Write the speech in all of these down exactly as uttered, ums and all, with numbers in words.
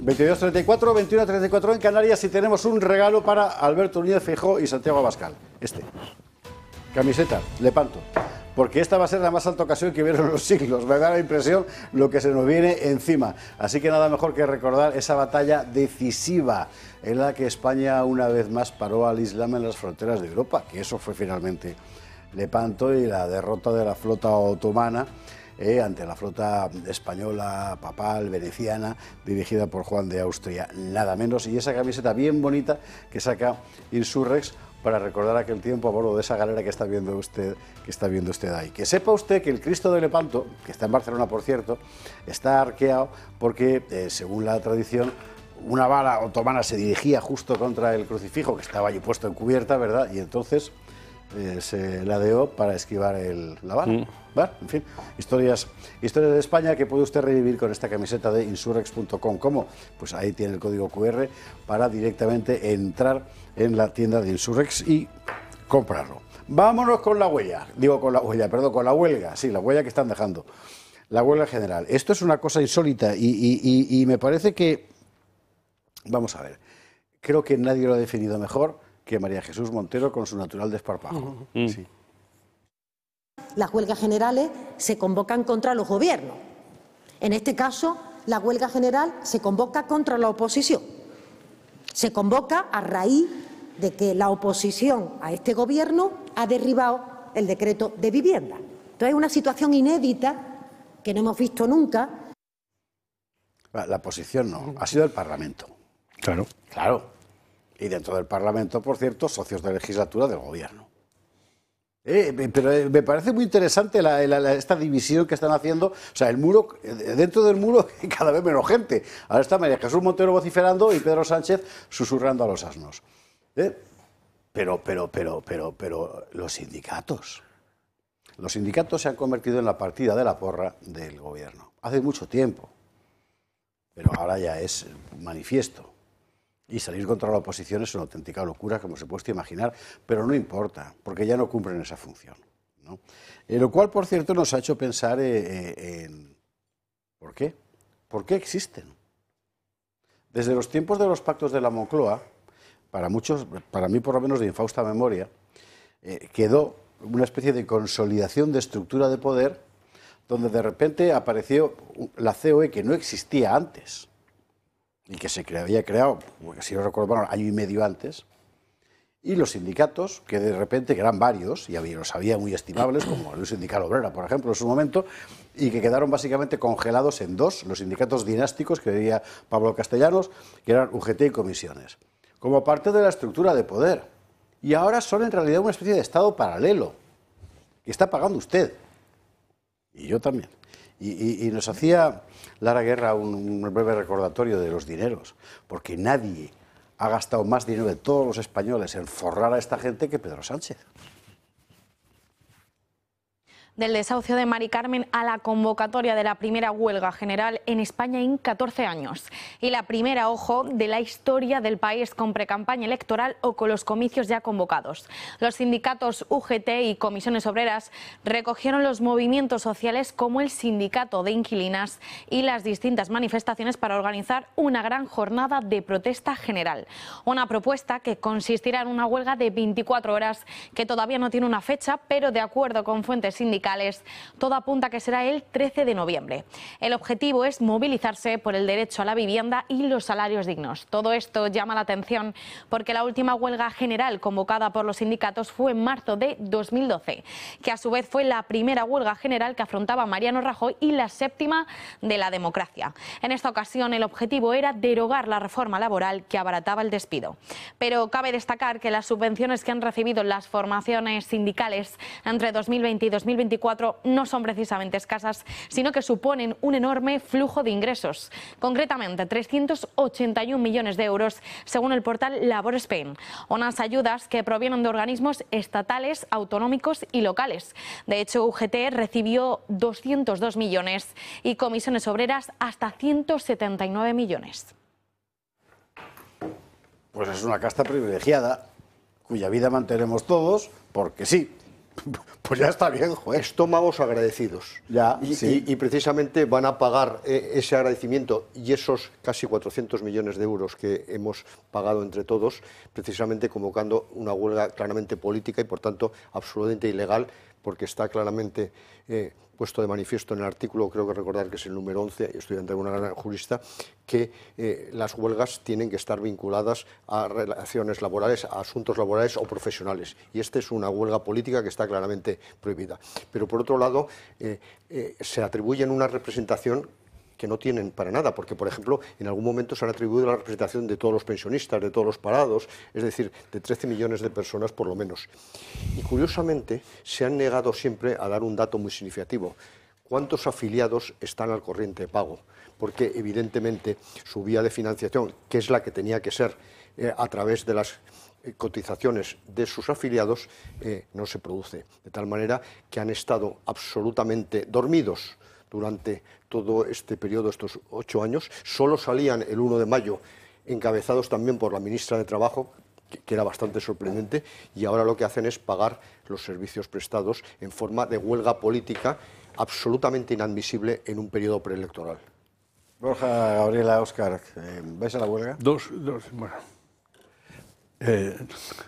veintidós treinta y cuatro, veintiuno treinta y cuatro en Canarias y tenemos un regalo para Alberto Núñez Feijóo y Santiago Abascal. Este. Camiseta, Lepanto. Porque esta va a ser la más alta ocasión que vieron los siglos. Me da la impresión lo que se nos viene encima. Así que nada mejor que recordar esa batalla decisiva en la que España una vez más paró al Islam en las fronteras de Europa, que eso fue finalmente Lepanto y la derrota de la flota otomana eh, ante la flota española, papal, veneciana, dirigida por Juan de Austria, nada menos. Y esa camiseta bien bonita que saca Insurrex para recordar aquel tiempo a bordo de esa galera que está viendo usted, que está viendo usted ahí. Que sepa usted que el Cristo de Lepanto, que está en Barcelona por cierto, está arqueado porque, eh, según la tradición, una bala otomana se dirigía justo contra el crucifijo que estaba allí puesto en cubierta, ¿verdad? Y entonces eh, se ladeó para esquivar el, la bala. Mm. ¿Vale? En fin, historias, historias de España que puede usted revivir con esta camiseta de insurrex punto com. ¿Cómo? Pues ahí tiene el código cu erre para directamente entrar en la tienda de Insurrex y comprarlo. Vámonos con la huella, digo con la huella, perdón, con la huelga, sí, la huella que están dejando, la huelga general. Esto es una cosa insólita y, y, y, y me parece que, vamos a ver, creo que nadie lo ha definido mejor que María Jesús Montero con su natural desparpajo. Uh-huh. Sí. Las huelgas generales se convocan contra los gobiernos. En este caso, la huelga general se convoca contra la oposición. Se convoca a raíz de que la oposición a este gobierno ha derribado el decreto de vivienda. Entonces, es una situación inédita que no hemos visto nunca. La oposición no, ha sido el Parlamento. Claro. Claro. Y dentro del Parlamento, por cierto, socios de legislatura del gobierno. Eh, pero eh, me parece muy interesante la, la, la, esta división que están haciendo. O sea, el muro, dentro del muro cada vez menos gente. Ahora está María Jesús Montero vociferando y Pedro Sánchez susurrando a los asnos. Eh, pero, pero, pero, pero, pero, los sindicatos. Los sindicatos se han convertido en la partida de la porra del gobierno. Hace mucho tiempo. Pero ahora ya es manifiesto. Y salir contra la oposición es una auténtica locura, como se puede imaginar, pero no importa, porque ya no cumplen esa función, ¿no? Eh, lo cual, por cierto, nos ha hecho pensar eh, eh, en... ¿Por qué? ¿Por qué existen? Desde los tiempos de los pactos de la Moncloa, para muchos, para mí por lo menos de infausta memoria, eh, quedó una especie de consolidación de estructura de poder, donde de repente apareció la C O E que no existía antes, y que se había creado, si no recuerdo mal, año y medio antes, y los sindicatos, que de repente, que eran varios, y había, los había muy estimables, como el sindical obrera, por ejemplo, en su momento, y que quedaron básicamente congelados en dos, los sindicatos dinásticos, que diría Pablo Castellanos, que eran U G T y comisiones, como parte de la estructura de poder. Y ahora son en realidad una especie de Estado paralelo, que está pagando usted, y yo también. Y, y, y nos hacía Lara Guerra un, un breve recordatorio de los dineros, porque nadie ha gastado más dinero de todos los españoles en forrar a esta gente que Pedro Sánchez. Del desahucio de Mari Carmen a la convocatoria de la primera huelga general en España en catorce años. Y la primera, ojo, de la historia del país con precampaña electoral o con los comicios ya convocados. Los sindicatos U G T y comisiones obreras recogieron los movimientos sociales como el sindicato de inquilinas y las distintas manifestaciones para organizar una gran jornada de protesta general. Una propuesta que consistirá en una huelga de veinticuatro horas que todavía no tiene una fecha, pero de acuerdo con fuentes sindicales, todo apunta a que será el trece de noviembre. El objetivo es movilizarse por el derecho a la vivienda y los salarios dignos. Todo esto llama la atención porque la última huelga general convocada por los sindicatos fue en marzo de dos mil doce, que a su vez fue la primera huelga general que afrontaba Mariano Rajoy y la séptima de la democracia. En esta ocasión el objetivo era derogar la reforma laboral que abarataba el despido. Pero cabe destacar que las subvenciones que han recibido las formaciones sindicales entre dos mil veinte y dos mil veinticuatro no son precisamente escasas, sino que suponen un enorme flujo de ingresos, concretamente trescientos ochenta y un millones de euros según el portal Labor Spain, unas ayudas que provienen de organismos estatales, autonómicos y locales. De hecho, U G T recibió doscientos dos millones y comisiones obreras hasta ciento setenta y nueve millones. Pues es una casta privilegiada, cuya vida mantenemos todos, porque sí. Pues ya está bien, joder. Estómagos agradecidos. Ya, y, sí. y, y precisamente van a pagar eh, ese agradecimiento y esos casi cuatrocientos millones de euros que hemos pagado entre todos, precisamente convocando una huelga claramente política y, por tanto, absolutamente ilegal, porque está claramente eh, puesto de manifiesto en el artículo, creo que recordar que es el número once, estoy ante una gran jurista, que eh, las huelgas tienen que estar vinculadas a relaciones laborales, a asuntos laborales o profesionales. Y esta es una huelga política que está claramente prohibida. Pero, por otro lado, eh, eh, se atribuyen una representación que no tienen para nada, porque, por ejemplo, en algún momento se han atribuido la representación de todos los pensionistas, de todos los parados, es decir, de trece millones de personas por lo menos. Y, curiosamente, se han negado siempre a dar un dato muy significativo. ¿Cuántos afiliados están al corriente de pago? Porque, evidentemente, su vía de financiación, que es la que tenía que ser eh, a través de las cotizaciones de sus afiliados, eh, no se produce. De tal manera que han estado absolutamente dormidos durante todo este periodo, estos ocho años. Solo salían el uno de mayo, encabezados también por la ministra de Trabajo, que, que era bastante sorprendente, y ahora lo que hacen es pagar los servicios prestados en forma de huelga política absolutamente inadmisible en un periodo preelectoral. Borja, Gabriela, Óscar, eh, ¿vais a la huelga? Dos, dos, bueno. Eh,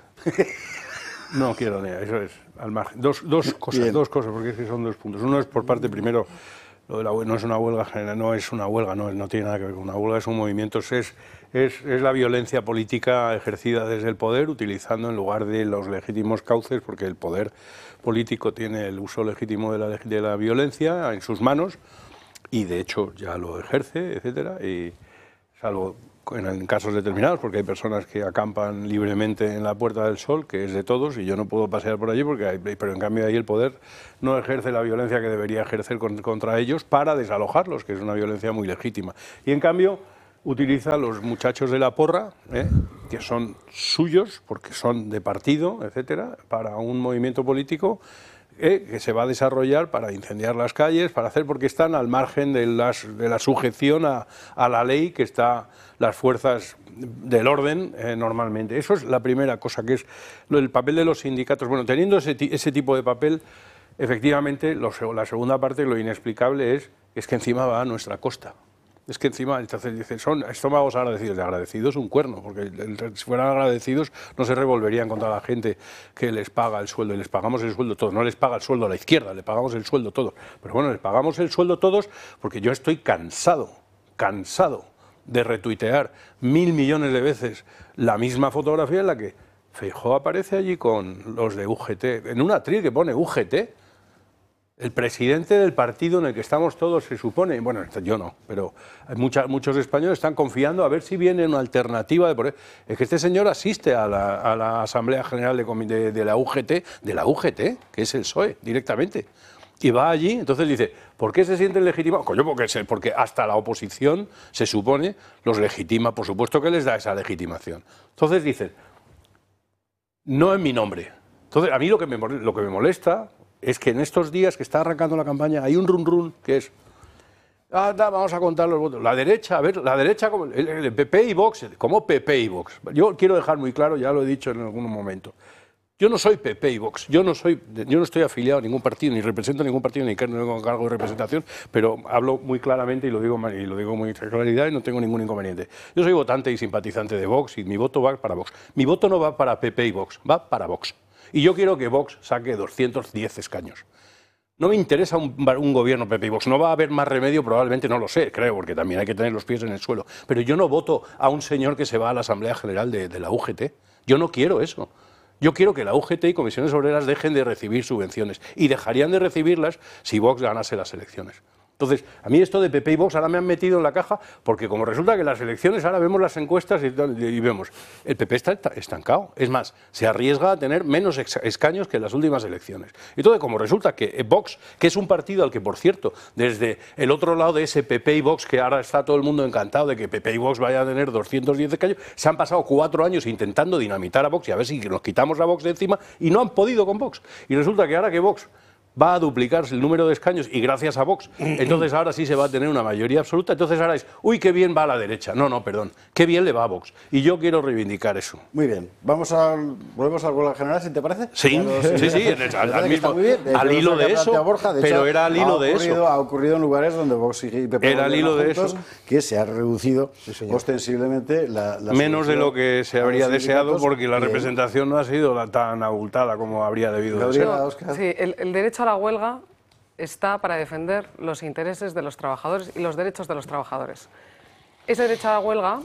no quiero ni eso es al margen. Dos, dos cosas, Bien. dos cosas, porque es que son dos puntos. Uno es por parte primero. Lo de la, no es una huelga general, no es una huelga, no, no tiene nada que ver con una huelga, es un movimiento, es, es, es la violencia política ejercida desde el poder, utilizando en lugar de los legítimos cauces, porque el poder político tiene el uso legítimo de la, de la violencia en sus manos, y de hecho ya lo ejerce, etcétera, y salvo en, en casos determinados, porque hay personas que acampan libremente en la Puerta del Sol, que es de todos, y yo no puedo pasear por allí, porque hay, pero en cambio ahí el poder no ejerce la violencia que debería ejercer con, contra ellos para desalojarlos, que es una violencia muy legítima. Y en cambio utiliza a los muchachos de la porra, ¿eh? que son suyos, porque son de partido, etcétera, para un movimiento político Eh, que se va a desarrollar para incendiar las calles, para hacer, porque están al margen de, las, de la sujeción a, a la ley que está las fuerzas del orden eh, normalmente. Eso es la primera cosa, que es lo, el papel de los sindicatos. Bueno, teniendo ese, ese tipo de papel, efectivamente, lo, la segunda parte, lo inexplicable es, es que encima va a nuestra costa. Es que encima, entonces dicen, son estómagos agradecidos. De agradecidos un cuerno, porque el, si fueran agradecidos no se revolverían contra la gente que les paga el sueldo, y les pagamos el sueldo todos. No les paga el sueldo a la izquierda, le pagamos el sueldo todos. Pero bueno, les pagamos el sueldo todos porque yo estoy cansado, cansado de retuitear mil millones de veces la misma fotografía en la que Feijóo aparece allí con los de U G T, en un atril que pone U G T. El presidente del partido en el que estamos todos, se supone, bueno, yo no, pero mucha, muchos españoles están confiando a ver si viene una alternativa. De, es que este señor asiste a la, a la Asamblea General de, de, de la U G T, de la U G T, que es el P S O E, directamente. Y va allí, entonces dice, ¿por qué se sienten legitimados? Coño, porque, porque hasta la oposición, se supone, los legitima, por supuesto que les da esa legitimación. Entonces dicen, no en mi nombre. Entonces, a mí lo que me, lo que me molesta es que en estos días que está arrancando la campaña hay un run run que es, ah, da, vamos a contar los votos. La derecha, a ver, la derecha, el, el P P y Vox, ¿cómo P P y Vox? Yo quiero dejar muy claro, ya lo he dicho en algún momento, yo no soy P P y Vox, yo no, soy, yo no estoy afiliado a ningún partido, ni represento a ningún partido, ni tengo cargo de representación, pero hablo muy claramente y lo digo, y lo digo muy con claridad y no tengo ningún inconveniente. Yo soy votante y simpatizante de Vox y mi voto va para Vox. Mi voto no va para P P y Vox, va para Vox. Y yo quiero que Vox saque doscientos diez escaños. No me interesa un, un gobierno P P y Vox. No va a haber más remedio, probablemente, no lo sé, creo, porque también hay que tener los pies en el suelo. Pero yo no voto a un señor que se va a la Asamblea General de, de la U G T. Yo no quiero eso. Yo quiero que la U G T y comisiones obreras dejen de recibir subvenciones. Y dejarían de recibirlas si Vox ganase las elecciones. Entonces, a mí esto de P P y Vox ahora me han metido en la caja, porque como resulta que las elecciones, ahora vemos las encuestas y, y vemos, el P P está estancado. Es más, se arriesga a tener menos escaños que en las últimas elecciones. Y entonces, como resulta que Vox, que es un partido al que, por cierto, desde el otro lado de ese P P y Vox, que ahora está todo el mundo encantado de que P P y Vox vaya a tener doscientos diez escaños, se han pasado cuatro años intentando dinamitar a Vox y a ver si nos quitamos a Vox de encima, y no han podido con Vox. Y resulta que ahora que Vox va a duplicarse el número de escaños y gracias a Vox, entonces ahora sí se va a tener una mayoría absoluta, entonces ahora es, uy, qué bien va a la derecha. No, no, perdón, qué bien le va a Vox. Y yo quiero reivindicar eso. Muy bien, vamos a, volvemos al huelga general, si te parece. Sí, Claro, sí, sí, en el- al, al mismo, al hilo de eso, Borja, de pero hecho, era al hilo ha de ocurrido, eso. Ha ocurrido en lugares donde Vox y P P Era al hilo de juntos, eso. que se ha reducido ostensiblemente la, la Menos de subvención lo que se a los habría deseado sindicatos, porque la que- representación no ha sido la tan abultada como habría debido de ser. Gabriela, Óscar. Sí, el, el derecho a la huelga está para defender los intereses de los trabajadores y los derechos de los trabajadores. Ese derecho a la huelga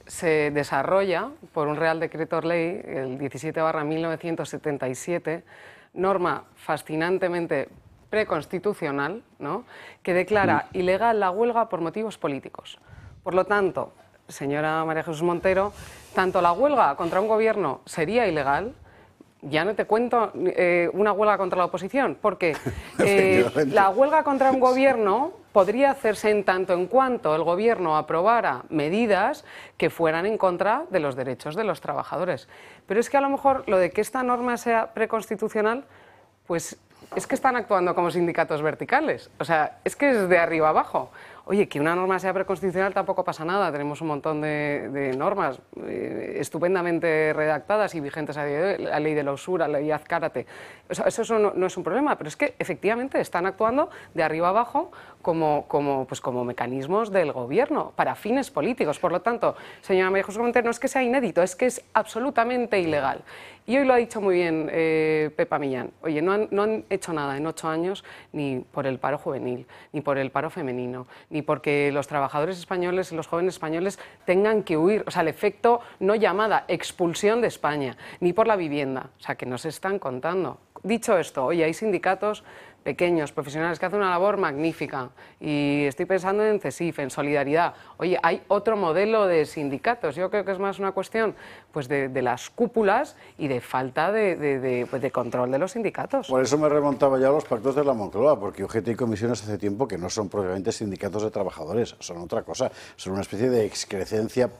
se desarrolla por un Real Decreto Ley, el diecisiete barra mil novecientos setenta y siete, norma fascinantemente preconstitucional, ¿no?, que declara ilegal la huelga por motivos políticos. Por lo tanto, señora María Jesús Montero, tanto la huelga contra un gobierno sería ilegal, ya no te cuento eh, una huelga contra la oposición, porque eh, la huelga contra un gobierno podría hacerse en tanto en cuanto el gobierno aprobara medidas que fueran en contra de los derechos de los trabajadores. Pero es que a lo mejor lo de que esta norma sea preconstitucional, pues es que están actuando como sindicatos verticales. O sea, es que es de arriba abajo. Oye, que una norma sea preconstitucional tampoco pasa nada. Tenemos un montón de, de normas eh, estupendamente redactadas y vigentes a día de hoy. La ley de la usura, la ley de Azcárate. O sea, eso, eso no, no es un problema, pero es que efectivamente están actuando de arriba abajo como, como, pues como mecanismos del gobierno para fines políticos. Por lo tanto, señora María Jesús Montero, no es que sea inédito, es que es absolutamente ilegal. Y hoy lo ha dicho muy bien eh, Pepa Millán. Oye, no han, no han hecho nada en ocho años ni por el paro juvenil, ni por el paro femenino, ni porque los trabajadores españoles y los jóvenes españoles tengan que huir. O sea, el efecto no llamada expulsión de España, ni por la vivienda. O sea, que nos están contando. Dicho esto, oye, hay sindicatos pequeños, profesionales, que hacen una labor magnífica. Y estoy pensando en CESIF, en Solidaridad. Oye, hay otro modelo de sindicatos. Yo creo que es más una cuestión pues, de, de las cúpulas y de falta de, de, de, pues, de control de los sindicatos. Por eso me remontaba ya a los pactos de la Moncloa, porque U G T y comisiones hace tiempo que no son propiamente sindicatos de trabajadores, son otra cosa, son una especie de excrecencia